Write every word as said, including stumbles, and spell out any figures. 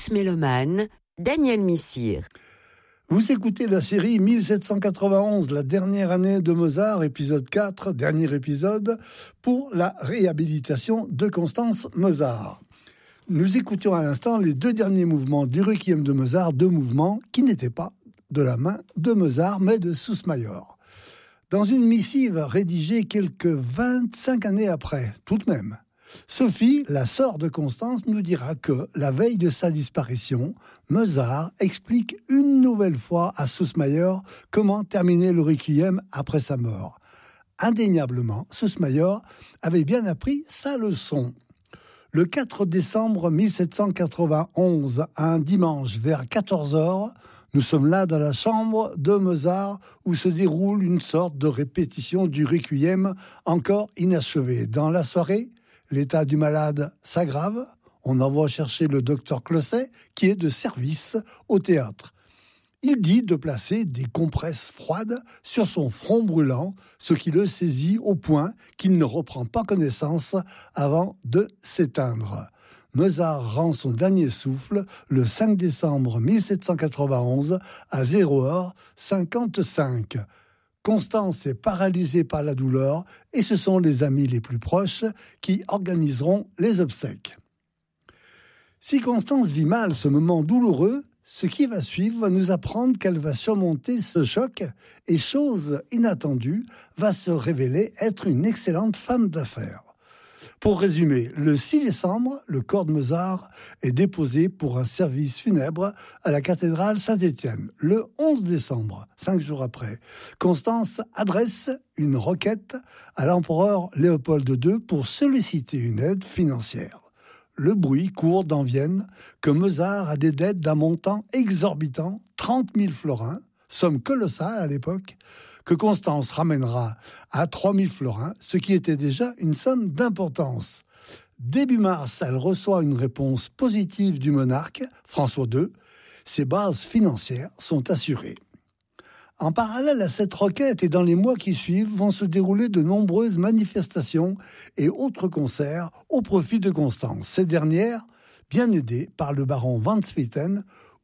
Tous mélomanes, Daniel Missire. Vous écoutez la série mille sept cent quatre-vingt-onze, la dernière année de Mozart, épisode quatre, dernier épisode, pour la réhabilitation de Constance Mozart. Nous écoutions à l'instant les deux derniers mouvements du Requiem de Mozart, deux mouvements qui n'étaient pas de la main de Mozart, mais de Soussmayer. Dans une missive rédigée quelques vingt-cinq années après, tout de même, Sophie, la sœur de Constance, nous dira que, la veille de sa disparition, Mozart explique une nouvelle fois à Soussmayer comment terminer le Requiem après sa mort. Indéniablement, Soussmayer avait bien appris sa leçon. Le quatre décembre mille sept cent quatre-vingt-onze, un dimanche vers quatorze heures, nous sommes là dans la chambre de Mozart où se déroule une sorte de répétition du Requiem encore inachevé. Dans la soirée, l'état du malade s'aggrave. On envoie chercher le docteur Closset qui est de service au théâtre. Il dit de placer des compresses froides sur son front brûlant, ce qui le saisit au point qu'il ne reprend pas connaissance avant de s'éteindre. Mozart rend son dernier souffle le cinq décembre mille sept cent quatre-vingt-onze à zéro heure cinquante-cinq. Constance est paralysée par la douleur et ce sont les amis les plus proches qui organiseront les obsèques. Si Constance vit mal ce moment douloureux, ce qui va suivre va nous apprendre qu'elle va surmonter ce choc et, chose inattendue, va se révéler être une excellente femme d'affaires. Pour résumer, le six décembre, le corps de Mozart est déposé pour un service funèbre à la cathédrale Saint-Étienne. Le onze décembre, cinq jours après, Constance adresse une requête à l'empereur Léopold deux pour solliciter une aide financière. Le bruit court dans Vienne que Mozart a des dettes d'un montant exorbitant, trente mille florins, somme colossale à l'époque, que Constance ramènera à trois mille florins, ce qui était déjà une somme d'importance. Début mars, elle reçoit une réponse positive du monarque, François deux. Ses bases financières sont assurées. En parallèle à cette requête et dans les mois qui suivent, vont se dérouler de nombreuses manifestations et autres concerts au profit de Constance. Ces dernières, bien aidées par le baron Van Swieten,